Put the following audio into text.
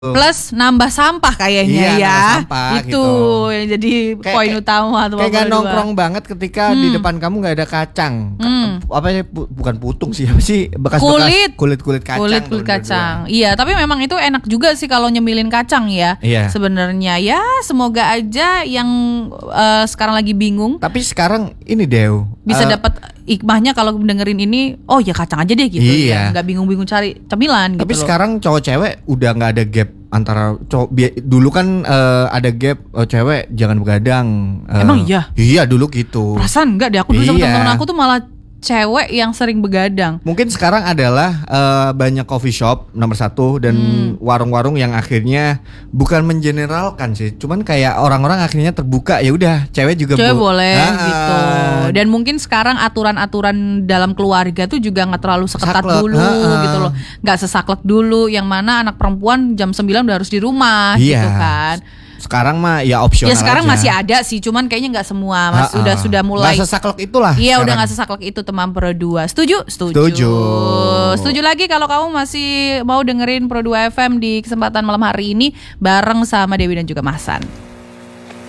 Plus nambah sampah kayaknya Iya, ya. nambah sampah, Itu gitu. yang jadi poin utama tuh. Kayak gak nongkrong banget ketika di depan kamu gak ada kacang. Apa sih bukan putung sih, apa sih Kulit kacang. Kulit kacang. Iya, tapi memang itu enak juga sih kalau nyemilin kacang ya. Iya. Sebenarnya ya semoga aja yang sekarang lagi bingung Tapi sekarang ini Dew bisa dapat hikmahnya kalau dengerin ini. Oh ya kacang aja deh gitu. Iya. Ya, nggak bingung-bingung cari cemilan Tapi gitu loh. sekarang cowok cewek udah nggak ada gap antara cowok. Dulu kan ada gap cewek jangan begadang. Emang iya? Iya dulu gitu. Perasaan enggak deh, aku dulu sama Iya. teman-teman aku tuh malah cewek yang sering begadang. Mungkin sekarang adalah banyak coffee shop nomor satu dan warung-warung yang akhirnya bukan mengeneralkan sih, cuman kayak orang-orang akhirnya terbuka, ya udah cewek juga boleh gitu. Dan mungkin sekarang aturan-aturan dalam keluarga tuh juga nggak terlalu seketat Saklek, dulu gitu loh, nggak sesaklek dulu. Yang mana anak perempuan jam 9 udah harus di rumah Iya. gitu kan. Sekarang mah ya opsional. Ya sekarang aja. masih ada sih, cuman kayaknya nggak semua. Sudah mulai. Nggak sesaklek itulah. Iya sekarang. udah nggak sesaklek itu teman Pro 2. Setuju? Setuju lagi kalau kamu masih mau dengerin Pro 2 FM di kesempatan malam hari ini bareng sama Dewi dan juga Mahsan.